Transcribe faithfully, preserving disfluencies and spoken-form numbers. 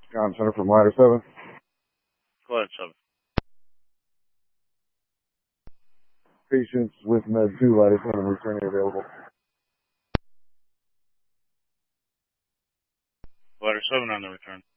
Con Center from Ladder seven. Go ahead, seven. Patients with Med two, Ladder seven, returning available. Ladder seven on the return.